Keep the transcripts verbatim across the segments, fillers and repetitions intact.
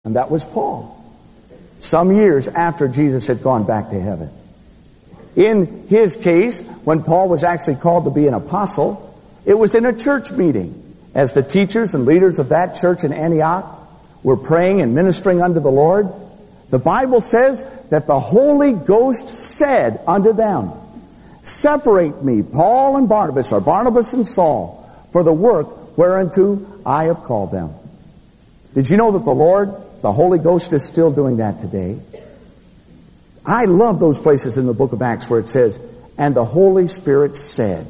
And that was Paul, some years after Jesus had gone back to heaven. In his case, when Paul was actually called to be an apostle, it was in a church meeting, as the teachers and leaders of that church in Antioch were praying and ministering unto the Lord. The Bible says that the Holy Ghost said unto them, "Separate me, Paul and Barnabas, or Barnabas and Saul, for the work whereunto I have called them." Did you know that the Lord, the Holy Ghost, is still doing that today? I love those places in the book of Acts where it says, "And the Holy Spirit said,"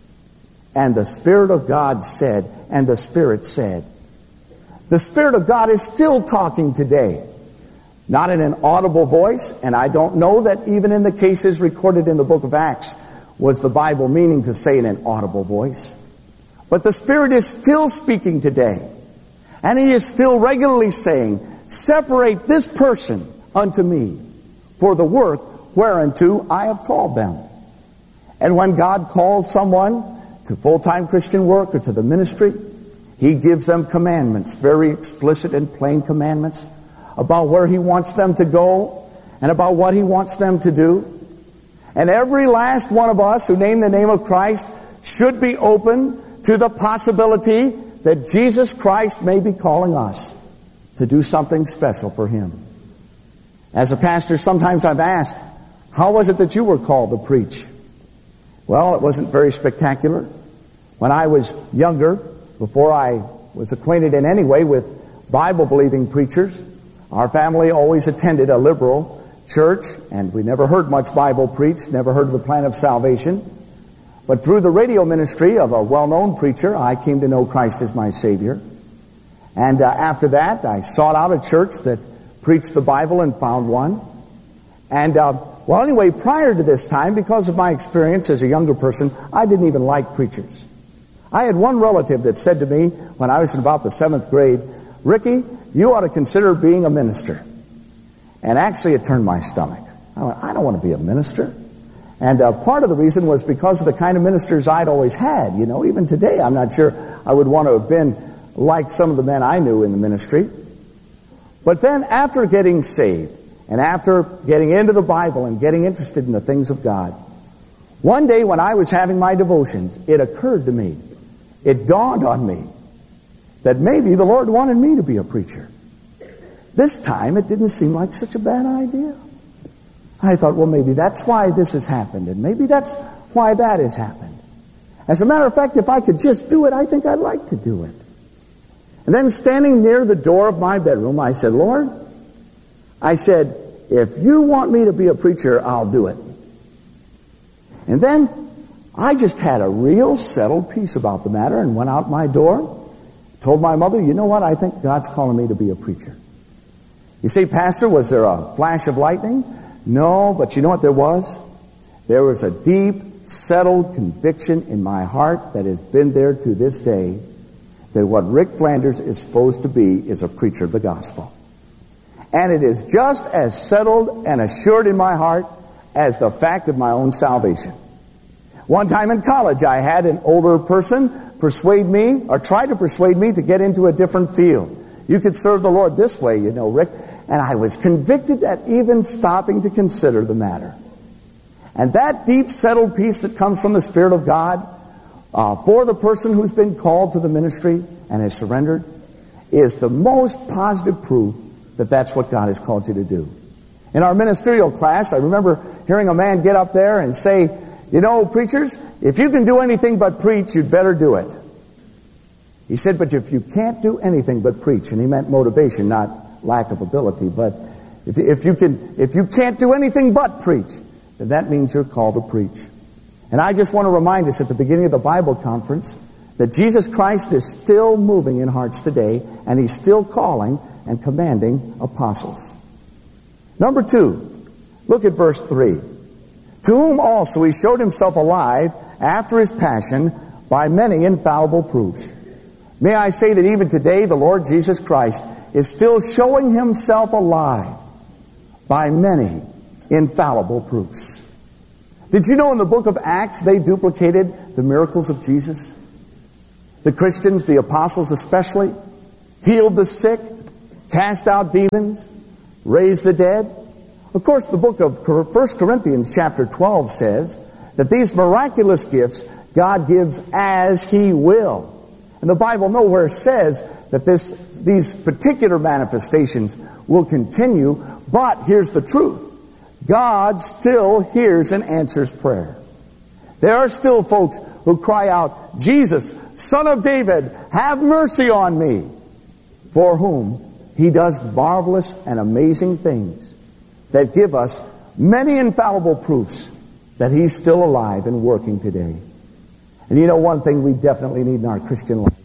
and the Spirit of God said, and the Spirit said. The Spirit of God is still talking today. Not in an audible voice, and I don't know that even in the cases recorded in the book of Acts was the Bible meaning to say in an audible voice. But the Spirit is still speaking today. And He is still regularly saying, "Separate this person unto me for the work whereunto I have called them." And when God calls someone to full-time Christian work or to the ministry, He gives them commandments, very explicit and plain commandments, about where He wants them to go and about what He wants them to do. And every last one of us who name the name of Christ should be open to the possibility that Jesus Christ may be calling us to do something special for Him. As a pastor, sometimes I've asked, "How was it that you were called to preach?" Well, it wasn't very spectacular. When I was younger, before I was acquainted in any way with Bible-believing preachers, our family always attended a liberal church, and we never heard much Bible preached, never heard of the plan of salvation. But through the radio ministry of a well-known preacher, I came to know Christ as my Savior. And uh, after that, I sought out a church that preached the Bible and found one. And, uh, well, anyway, prior to this time, because of my experience as a younger person, I didn't even like preachers. I had one relative that said to me when I was in about the seventh grade, "Ricky, you ought to consider being a minister." And actually, it turned my stomach. I went, I don't want to be a minister. And uh, part of the reason was because of the kind of ministers I'd always had. You know, even today, I'm not sure I would want to have been like some of the men I knew in the ministry. But then after getting saved, and after getting into the Bible and getting interested in the things of God, one day when I was having my devotions, it occurred to me, it dawned on me, that maybe the Lord wanted me to be a preacher. This time, it didn't seem like such a bad idea. I thought, well, maybe that's why this has happened, and maybe that's why that has happened. As a matter of fact, if I could just do it, I think I'd like to do it. And then standing near the door of my bedroom, I said, "Lord," I said, "if you want me to be a preacher, I'll do it." And then I just had a real settled peace about the matter and went out my door, told my mother, "You know what? I think God's calling me to be a preacher." You say, "Pastor, was there a flash of lightning?" No, but you know what there was? There was a deep, settled conviction in my heart that has been there to this day that what Rick Flanders is supposed to be is a preacher of the gospel. And it is just as settled and assured in my heart as the fact of my own salvation. One time in college, I had an older person persuade me, or try to persuade me, to get into a different field. "You could serve the Lord this way, you know, Rick." And I was convicted at even stopping to consider the matter. And that deep, settled peace that comes from the Spirit of God uh, for the person who's been called to the ministry and has surrendered is the most positive proof that that's what God has called you to do. In our ministerial class, I remember hearing a man get up there and say, "You know, preachers, if you can do anything but preach, you'd better do it." He said, "But if you can't do anything but preach," and he meant motivation, not lack of ability, but if, if you can, if you can't do anything but preach, then that means you're called to preach. And I just want to remind us at the beginning of the Bible conference that Jesus Christ is still moving in hearts today, and He's still calling and commanding apostles. Number two, look at verse three. "To whom also He showed Himself alive after His passion by many infallible proofs." May I say that even today the Lord Jesus Christ is still showing Himself alive by many infallible proofs. Did you know in the book of Acts they duplicated the miracles of Jesus? The Christians, the apostles especially, healed the sick, cast out demons, raise the dead. Of course, the book of First Corinthians chapter twelve says that these miraculous gifts God gives as He will. And the Bible nowhere says that this, these particular manifestations will continue, but here's the truth. God still hears and answers prayer. There are still folks who cry out, Jesus, Son of David, have mercy on me, for whom He does marvelous and amazing things that give us many infallible proofs that He's still alive and working today. And you know, one thing we definitely need in our Christian life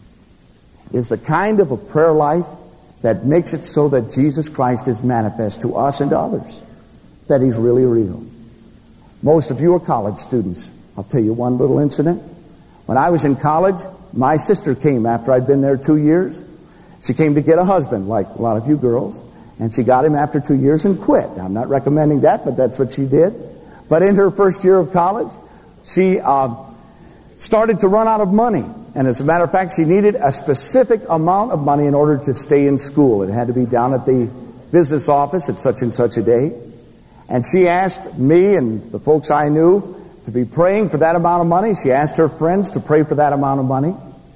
is the kind of a prayer life that makes it so that Jesus Christ is manifest to us and to others, that He's really real. Most of you are college students. I'll tell you one little incident. When I was in college, my sister came after I'd been there two years. She came to get a husband, like a lot of you girls, and she got him after two years and quit. Now, I'm not recommending that, but that's what she did. But in her first year of college, she uh, started to run out of money. And as a matter of fact, she needed a specific amount of money in order to stay in school. It had to be down at the business office at such and such a day. And she asked me and the folks I knew to be praying for that amount of money. She asked her friends to pray for that amount of money.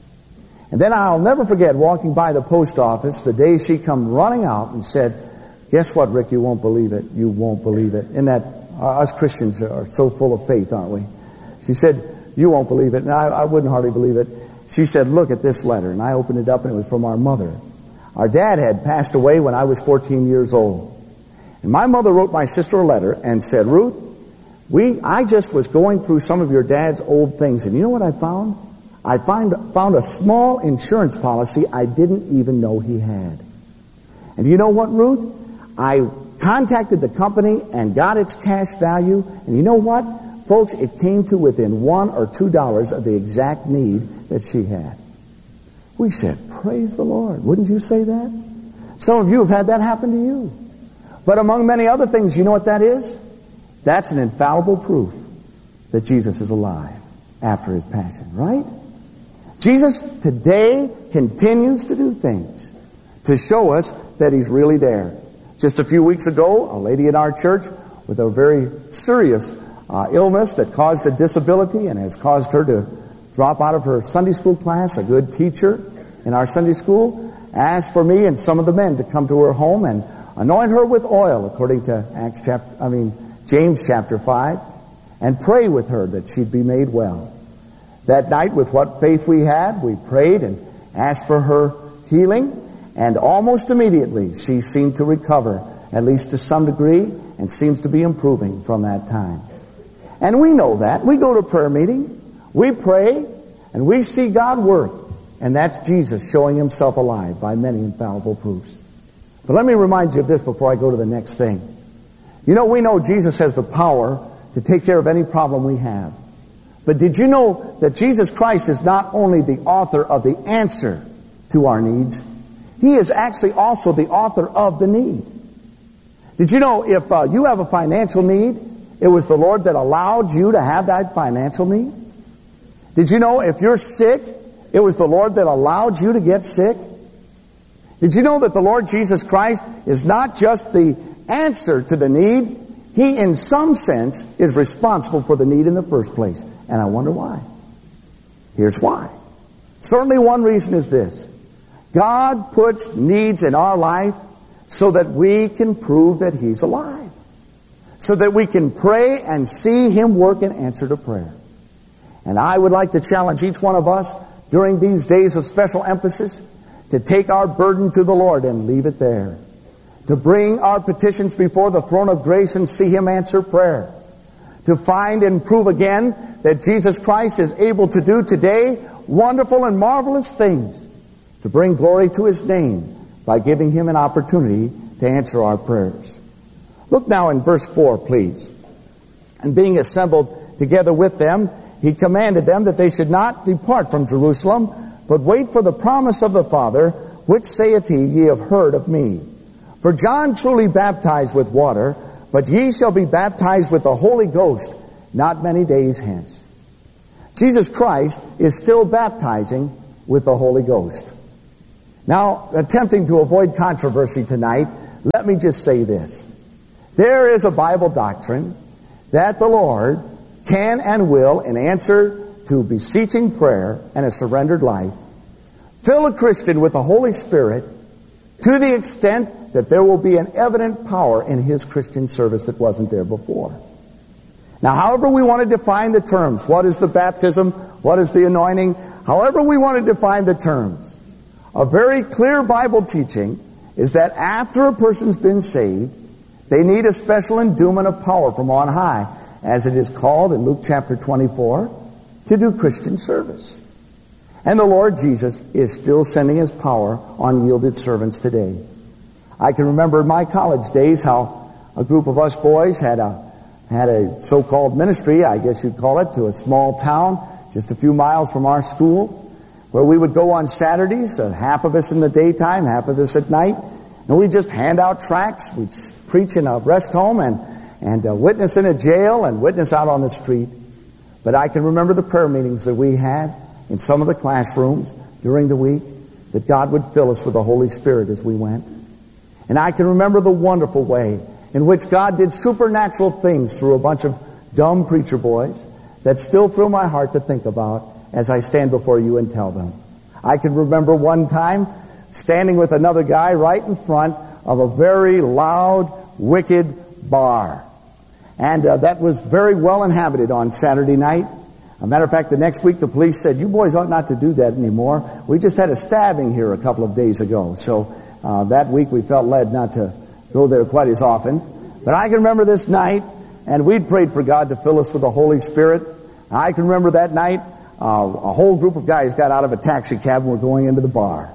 And then I'll never forget walking by the post office the day she come running out and said, guess what, Rick, you won't believe it. You won't believe it. And that uh, us Christians are so full of faith, aren't we? She said, you won't believe it. And I, I wouldn't hardly believe it. She said, look at this letter. And I opened it up and it was from our mother. Our dad had passed away when I was fourteen years old. And my mother wrote my sister a letter and said, Ruth, we, I just was going through some of your dad's old things. And you know what I found? I find, found a small insurance policy I didn't even know he had. And you know what, Ruth? I contacted the company and got its cash value. And you know what? Folks, it came to within one or two dollars of the exact need that she had. We said, praise the Lord. Wouldn't you say that? Some of you have had that happen to you. But among many other things, you know what that is? That's an infallible proof that Jesus is alive after His passion, right? Jesus today continues to do things to show us that He's really there. Just a few weeks ago, a lady in our church with a very serious uh, illness that caused a disability and has caused her to drop out of her Sunday school class, a good teacher in our Sunday school, asked for me and some of the men to come to her home and anoint her with oil, according to Acts chapter, I mean James chapter five, and pray with her that she'd be made well. That night, with what faith we had, we prayed and asked for her healing, and almost immediately she seemed to recover, at least to some degree, and seems to be improving from that time. And we know that. We go to prayer meeting, we pray, and we see God work, and that's Jesus showing Himself alive by many infallible proofs. But let me remind you of this before I go to the next thing. You know, we know Jesus has the power to take care of any problem we have. But did you know that Jesus Christ is not only the author of the answer to our needs, He is actually also the author of the need. Did you know if uh, you have a financial need, it was the Lord that allowed you to have that financial need? Did you know if you're sick, it was the Lord that allowed you to get sick? Did you know that the Lord Jesus Christ is not just the answer to the need? He, in some sense, is responsible for the need in the first place. And I wonder why. Here's why. Certainly one reason is this. God puts needs in our life so that we can prove that He's alive. So that we can pray and see Him work and answer to prayer. And I would like to challenge each one of us during these days of special emphasis to take our burden to the Lord and leave it there. To bring our petitions before the throne of grace and see Him answer prayer. To find and prove again that Jesus Christ is able to do today wonderful and marvelous things. To bring glory to His name by giving Him an opportunity to answer our prayers. Look now in verse four, please. And being assembled together with them, He commanded them that they should not depart from Jerusalem, but wait for the promise of the Father, which saith He, ye have heard of me. For John truly baptized with water, but ye shall be baptized with the Holy Ghost not many days hence. Jesus Christ is still baptizing with the Holy Ghost. Now, attempting to avoid controversy tonight, let me just say this. There is a Bible doctrine that the Lord can and will, in answer to beseeching prayer and a surrendered life, fill a Christian with the Holy Spirit to the extent that there will be an evident power in his Christian service that wasn't there before. Now, however we want to define the terms, what is the baptism, what is the anointing, however we want to define the terms, a very clear Bible teaching is that after a person's been saved, they need a special endowment of power from on high, as it is called in Luke chapter twenty-four, to do Christian service. And the Lord Jesus is still sending His power on yielded servants today. I can remember in my college days how a group of us boys had a had a so-called ministry, I guess you'd call it, to a small town just a few miles from our school, where we would go on Saturdays, uh, half of us in the daytime, half of us at night, and we'd just hand out tracts. We'd preach in a rest home and, and uh, witness in a jail and witness out on the street. But I can remember the prayer meetings that we had in some of the classrooms during the week, that God would fill us with the Holy Spirit as we went. And I can remember the wonderful way in which God did supernatural things through a bunch of dumb preacher boys that still thrill my heart to think about as I stand before you and tell them. I can remember one time standing with another guy right in front of a very loud, wicked bar. And uh, that was very well inhabited on Saturday night. As a matter of fact, the next week the police said, you boys ought not to do that anymore. We just had a stabbing here a couple of days ago. So uh, that week we felt led not to go there quite as often. But I can remember this night, and we'd prayed for God to fill us with the Holy Spirit. I can remember that night, uh, a whole group of guys got out of a taxi cab and were going into the bar.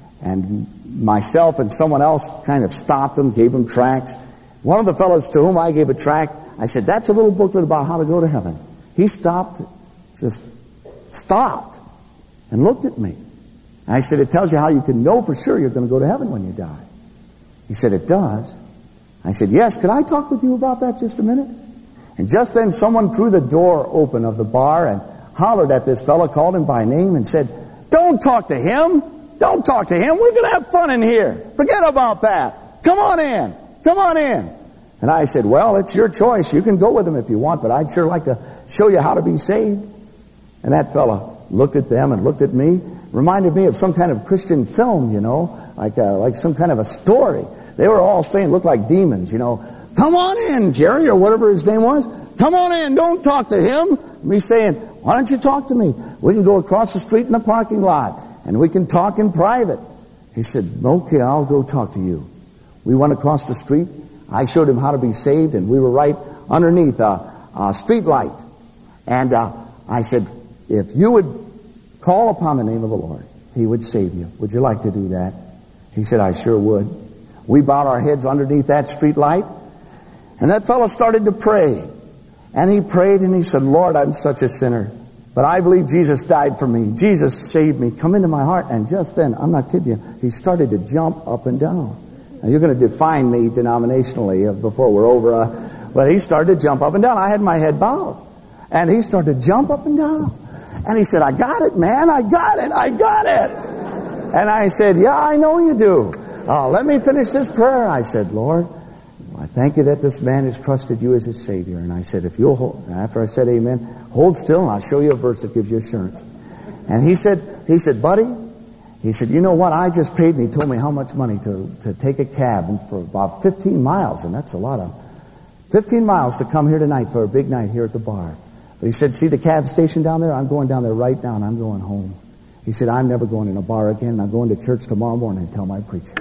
And myself and someone else kind of stopped them, gave them tracts. One of the fellows to whom I gave a tract, I said, that's a little booklet about how to go to heaven. He stopped, just stopped, and looked at me. And I said, it tells you how you can know for sure you're going to go to heaven when you die. He said, it does. I said, yes, could I talk with you about that just a minute? And just then someone threw the door open of the bar and hollered at this fellow, called him by name and said, don't talk to him. Don't talk to him. We're going to have fun in here. Forget about that. Come on in. Come on in. And I said, well, it's your choice. You can go with him if you want, but I'd sure like to show you how to be saved. And that fellow looked at them and looked at me, reminded me of some kind of Christian film, you know, like a, like some kind of a story. They were all saying, look like demons, you know. Come on in, Jerry, or whatever his name was. Come on in. Don't talk to him. Me saying, why don't you talk to me? We can go across the street in the parking lot, and we can talk in private. He said, okay, I'll go talk to you. We went across the street. I showed him how to be saved, and we were right underneath a, a street light. And uh, I said, if you would call upon the name of the Lord, He would save you. Would you like to do that? He said, I sure would. We bowed our heads underneath that street light, and that fellow started to pray. And he prayed, and he said, Lord, I'm such a sinner, but I believe Jesus died for me. Jesus saved me. Come into my heart. And just then, I'm not kidding you, he started to jump up and down. Now, you're going to define me denominationally before we're over. Uh, but he started to jump up and down. I had my head bowed. And he started to jump up and down. And he said, I got it, man. I got it. I got it. And I said, yeah, I know you do. Uh, let me finish this prayer. I said, Lord, I thank you that this man has trusted you as his Savior. And I said, if you'll hold, after I said amen, hold still and I'll show you a verse that gives you assurance. And he said, he said, buddy, he said, you know what? I just paid, and he told me how much money to, to take a cab and for about fifteen miles. And that's a lot of, fifteen miles to come here tonight for a big night here at the bar. But he said, see the cab station down there? I'm going down there right now and I'm going home. He said, I'm never going in a bar again. I'm going to church tomorrow morning and tell my preacher.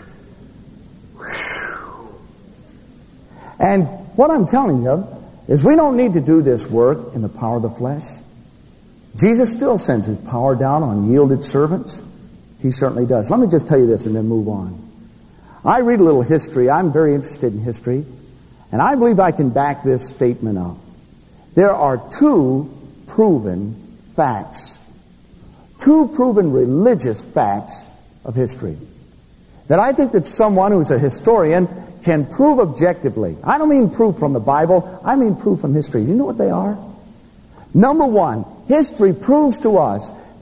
And what I'm telling you is we don't need to do this work in the power of the flesh. Jesus still sends His power down on yielded servants. He certainly does. Let me just tell you this and then move on. I read a little history. I'm very interested in history. And I believe I can back this statement up. There are two proven facts, two proven religious facts of history that I think that someone who's a historian can prove objectively. I don't mean proof from the Bible. I mean proof from history. You know what they are? Number one, history proves to us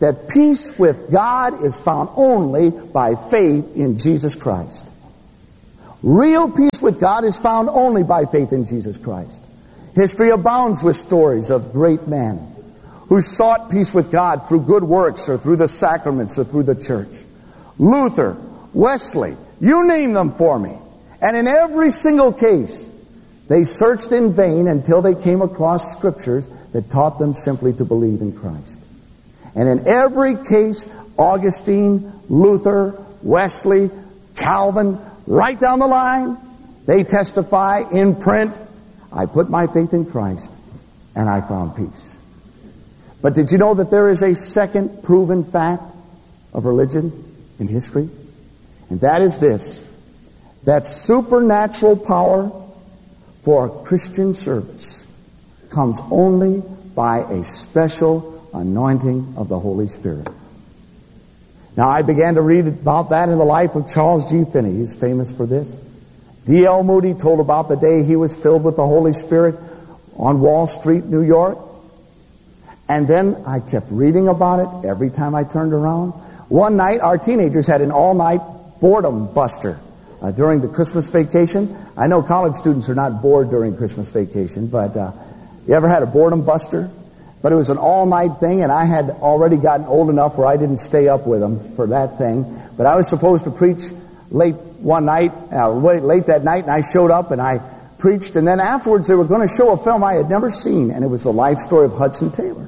that peace with God is found only by faith in Jesus Christ. Real peace with God is found only by faith in Jesus Christ. History abounds with stories of great men who sought peace with God through good works or through the sacraments or through the church. Luther, Wesley, you name them for me. And in every single case, they searched in vain until they came across scriptures that taught them simply to believe in Christ. And in every case, Augustine, Luther, Wesley, Calvin, right down the line, they testify in print, I put my faith in Christ and I found peace. But did you know that there is a second proven fact of religion in history? And that is this, that supernatural power for Christian service comes only by a special anointing of the Holy Spirit. Now, I began to read about that in the life of Charles G. Finney. He's famous for this. D L Moody told about the day he was filled with the Holy Spirit on Wall Street, New York. And then I kept reading about it every time I turned around. One night, our teenagers had an all-night boredom buster uh, during the Christmas vacation. I know college students are not bored during Christmas vacation, but uh, you ever had a boredom buster? But it was an all-night thing, and I had already gotten old enough where I didn't stay up with them for that thing. But I was supposed to preach late one night, uh, late that night, and I showed up and I preached. And then afterwards they were going to show a film I had never seen, and it was the life story of Hudson Taylor.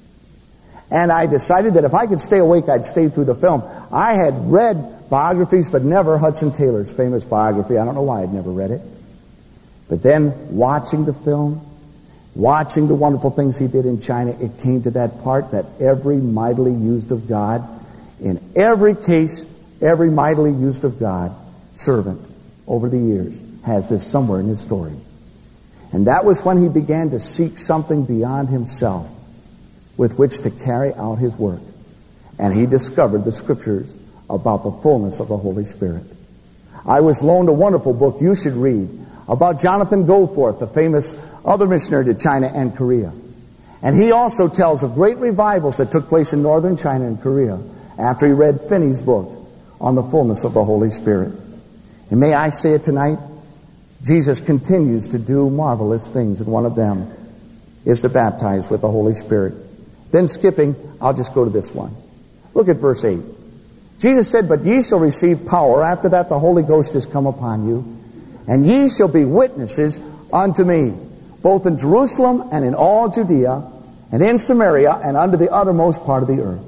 And I decided that if I could stay awake, I'd stay through the film. I had read biographies, but never Hudson Taylor's famous biography. I don't know why I'd never read it. But then watching the film, watching the wonderful things he did in China, it came to that part that every mightily used of God, in every case, every mightily used of God servant over the years has this somewhere in his story. And that was when he began to seek something beyond himself with which to carry out his work. And he discovered the scriptures about the fullness of the Holy Spirit. I was loaned a wonderful book you should read about Jonathan Goforth, the famous other missionary to China and Korea. And he also tells of great revivals that took place in northern China and Korea after he read Finney's book on the fullness of the Holy Spirit. And may I say it tonight, Jesus continues to do marvelous things, and one of them is to baptize with the Holy Spirit. Then skipping, I'll just go to this one. Look at verse eight. Jesus said, "But ye shall receive power. After that the Holy Ghost is come upon you. And ye shall be witnesses unto me, both in Jerusalem and in all Judea, and in Samaria, and unto the uttermost part of the earth."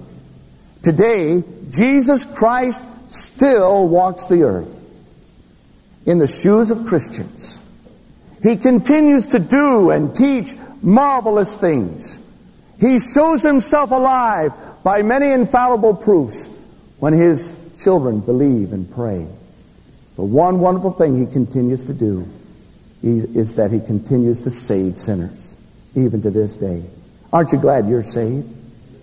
Today, Jesus Christ still walks the earth in the shoes of Christians. He continues to do and teach marvelous things. He shows himself alive by many infallible proofs when his children believe and pray. But one wonderful thing he continues to do is that he continues to save sinners, even to this day. Aren't you glad you're saved?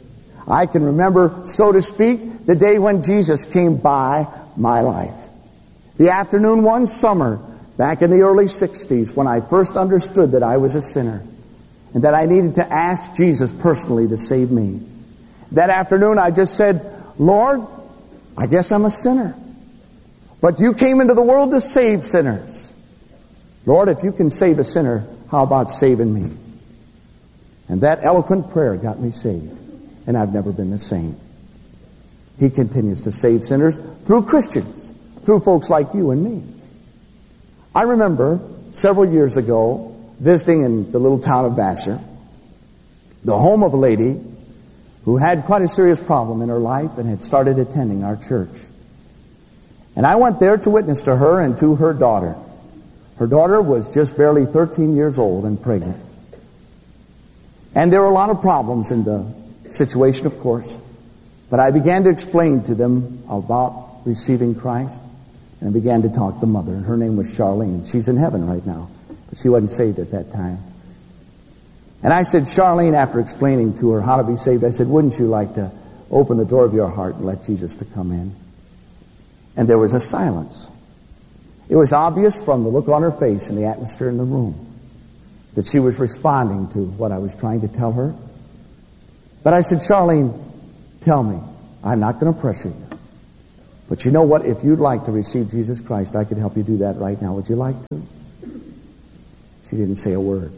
I can remember, so to speak, the day when Jesus came by my life. The afternoon one summer, back in the early sixties, when I first understood that I was a sinner and that I needed to ask Jesus personally to save me. That afternoon I just said, "Lord, I guess I'm a sinner. But you came into the world to save sinners. Lord, if you can save a sinner, how about saving me?" And that eloquent prayer got me saved. And I've never been the same. He continues to save sinners through Christians, through folks like you and me. I remember several years ago visiting in the little town of Vassar, the home of a lady who had quite a serious problem in her life and had started attending our church. And I went there to witness to her and to her daughter. Her daughter was just barely thirteen years old and pregnant. And there were a lot of problems in the situation, of course. But I began to explain to them about receiving Christ, and I began to talk to the mother. And her name was Charlene. She's in heaven right now, but she wasn't saved at that time. And I said, "Charlene," after explaining to her how to be saved, I said, "Wouldn't you like to open the door of your heart and let Jesus to come in?" And there was a silence. It was obvious from the look on her face and the atmosphere in the room that she was responding to what I was trying to tell her. But I said, "Charlene, tell me, I'm not going to pressure you. But you know what? If you'd like to receive Jesus Christ, I could help you do that right now. Would you like to? She didn't say a word.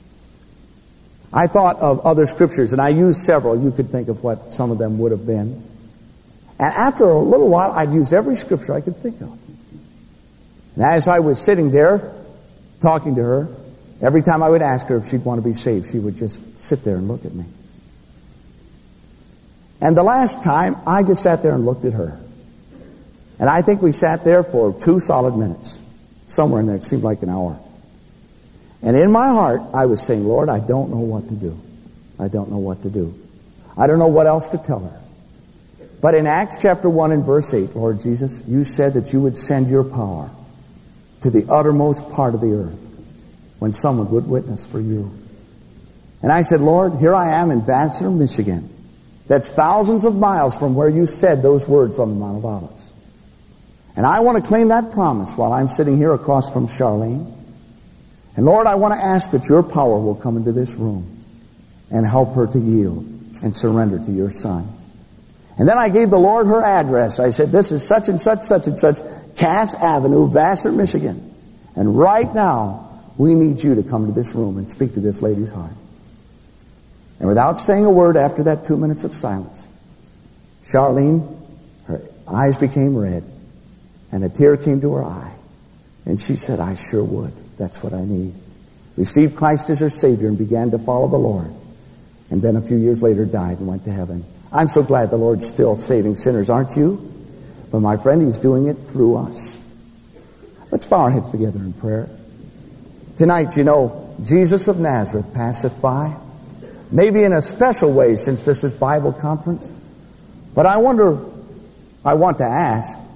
I thought of other scriptures, and I used several. You could think of what some of them would have been. And after a little while, I'd used every scripture I could think of. And as I was sitting there, talking to her, every time I would ask her if she'd want to be saved, she would just sit there and look at me. And the last time, I just sat there and looked at her. And I think we sat there for two solid minutes. Somewhere in there, it seemed like an hour. And in my heart, I was saying, Lord, I don't know what to do. I don't know what to do. I don't know what else to tell her. But in Acts chapter one and verse eight, Lord Jesus, you said that you would send your power to the uttermost part of the earth when someone would witness for you. And I said, Lord, here I am in Vassar, Michigan. That's thousands of miles from where you said those words on the Mount of Olives. And I want to claim that promise while I'm sitting here across from Charlene. And Lord, I want to ask that your power will come into this room and help her to yield and surrender to your Son. And then I gave the Lord her address. I said, this is such and such, such and such, Cass Avenue, Vassar, Michigan. And right now, we need you to come to this room and speak to this lady's heart. And without saying a word after that two minutes of silence, Charlene, her eyes became red, and a tear came to her eye. And she said, I sure would. That's what I need. Received Christ as her Savior and began to follow the Lord. And then a few years later died and went to heaven. I'm so glad the Lord's still saving sinners, aren't you? But my friend, He's doing it through us. Let's bow our heads together in prayer. Tonight, you know, Jesus of Nazareth passeth by. Maybe in a special way, since this is Bible conference. But I wonder, I want to ask,